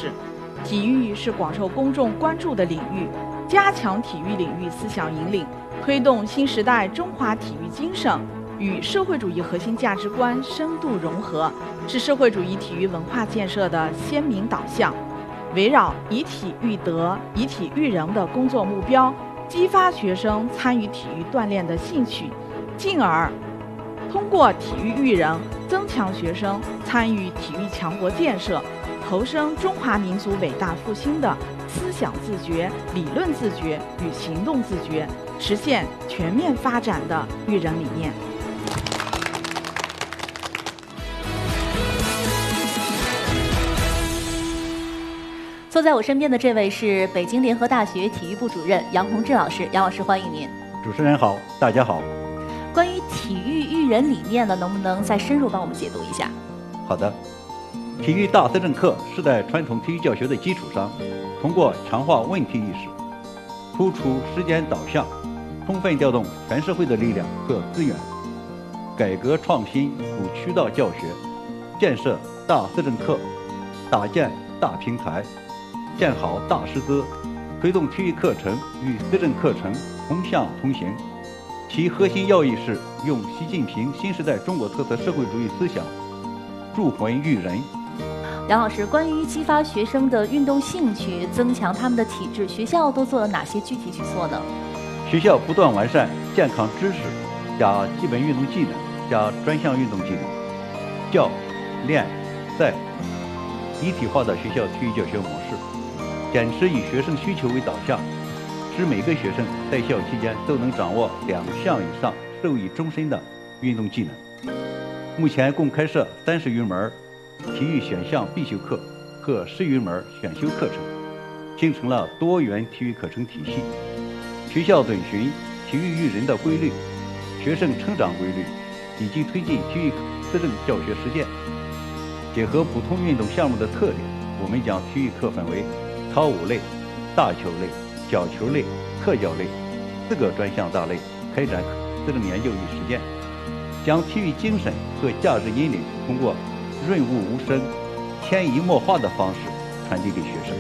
识。体育是广受公众关注的领域，加强体育领域思想引领，推动新时代中华体育精神与社会主义核心价值观深度融合，是社会主义体育文化建设的鲜明导向。围绕以体育德、以体育人的工作目标，激发学生参与体育锻炼的兴趣，进而通过体育育人，增强学生参与体育强国建设，投身中华民族伟大复兴的思想自觉、理论自觉与行动自觉，实现全面发展的育人理念。 坐在我身边的这位是北京联合大学体育部主任杨洪志老师，杨老师欢迎您。 主持人好，大家好。 关于体育育人理念呢，能不能再深入帮我们解读一下？ 好的，体育大思政课是在传统体育教学的基础上，通过强化问题意识，突出时间导向，充分调动全社会的力量和资源，改革创新主渠道教学，建设大思政课，搭建大平台，建好大师资，推动体育课程与思政课程同向同行。其核心要义是用习近平新时代中国特色社会主义思想铸魂育人。 杨老师，关于激发学生的运动兴趣，增强他们的体质，学校都做了哪些具体举措呢？ 学校不断完善健康知识加基本运动技能加专项运动技能，教、练、赛一体化的学校体育教学模式，坚持以学生需求为导向，使每个学生在校期间都能掌握2项以上受益终身的运动技能。目前共开设30余门体育选项必修课和10余门选修课程，形成了多元体育课程体系。学校遵循体育育人的规律、学生成长规律，以及推进体育思政教学实践。结合不同运动项目的特点，我们将体育课分为操舞类、大球类、小球类、特教类4个专项大类，开展思政研究与实践，将体育精神和价值引领通过润物无声、潜移默化的方式传递给学生。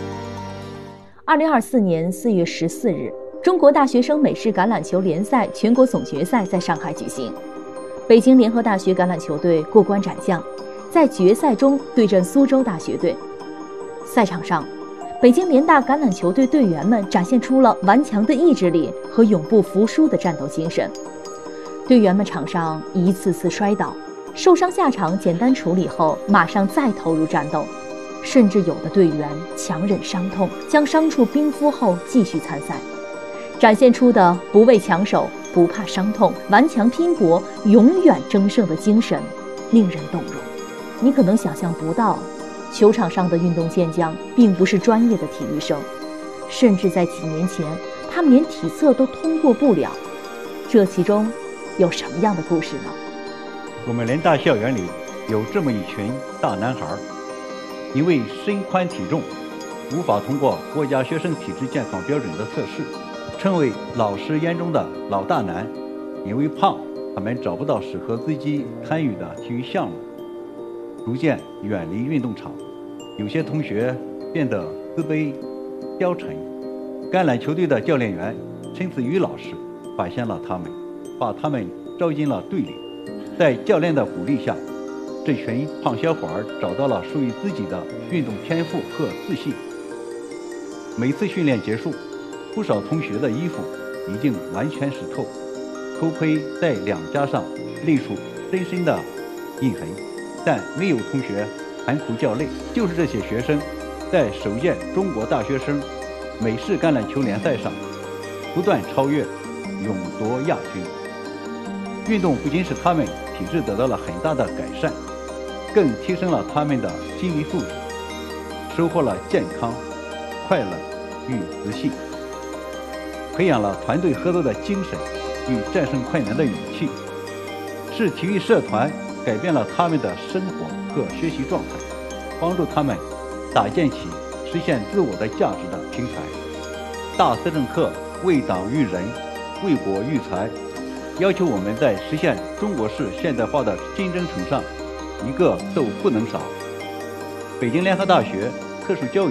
2024年4月14日，中国大学生美式橄榄球联赛全国总决赛在上海举行。北京联合大学橄榄球队过关斩将，在决赛中对阵苏州大学队。赛场上，北京联大橄榄球队队员们展现出了顽强的意志力和永不服输的战斗精神。队员们场上一次次摔倒，受伤下场简单处理后，马上再投入战斗，甚至有的队员强忍伤痛，将伤处冰敷后继续参赛，展现出的不畏强手、不怕伤痛、顽强拼搏、永远争胜的精神，令人动容。你可能想象不到，球场上的运动健将并不是专业的体育生，甚至在几年前，他们连体测都通过不了。这其中有什么样的故事呢？ 我们联大校园里有这么一群大男孩，因为身宽体重，无法通过国家学生体质健康标准的测试，成为老师眼中的老大难。因为胖，他们找不到适合自己参与的体育项目，逐渐远离运动场。有些同学变得自卑、消沉。橄榄球队的教练员陈思宇老师发现了他们，把他们招进了队里。在教练的鼓励下，这群胖小伙找到了属于自己的运动天赋和自信。每次训练结束，不少同学的衣服已经完全湿透，头盔在两颊上勒出深深的印痕，但没有同学喊苦叫累。就是这些学生，在首届中国大学生美式橄榄球联赛上不断超越，勇夺亚军。运动不仅使他们体质得到了很大的改善，更提升了他们的心理素质，收获了健康、快乐与自信，培养了团队合作的精神与战胜困难的勇气，使体育社团改变了他们的生活和学习状态，帮助他们搭建起实现自我的价值的平台。大思政课为党育人，为国育才，要求我们在实现中国式现代化的新征程上，一个都不能少。北京联合大学特殊教育